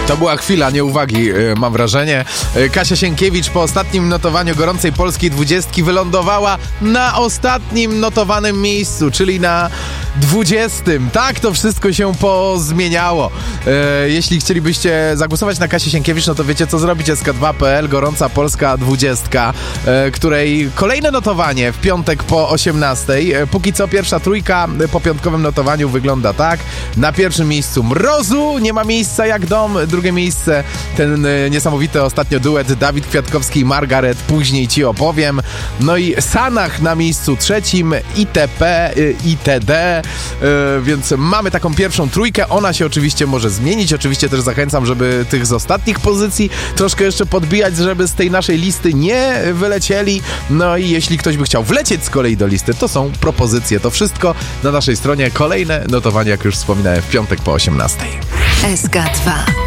To była chwila nieuwagi, mam wrażenie. Kasia Sienkiewicz po ostatnim notowaniu gorącej polskiej 20 wylądowała na ostatnim notowanym miejscu, czyli na 20. Tak, to wszystko się pozmieniało. Jeśli chcielibyście zagłosować na Kasię Sienkiewicz, no to wiecie co zrobić. SK2.pl, gorąca polska 20, której kolejne notowanie w piątek po 18. Póki co pierwsza trójka po piątkowym notowaniu wygląda tak. Na pierwszym miejscu Mrozu, nie ma miejsca jak dom. Drugie miejsce ten niesamowity ostatnio duet Dawid Kwiatkowski i Margaret, później ci opowiem. No i Sanach na miejscu trzecim, ITP, ITD, więc mamy taką pierwszą trójkę. Ona się oczywiście może zmienić. Oczywiście też zachęcam, żeby tych z ostatnich pozycji troszkę jeszcze podbijać, żeby z tej naszej listy nie wylecieli. No i jeśli ktoś by chciał wlecieć z kolei do listy, to są propozycje. To wszystko na naszej stronie. Kolejne notowanie, jak już wspominałem, w piątek po 18. SK2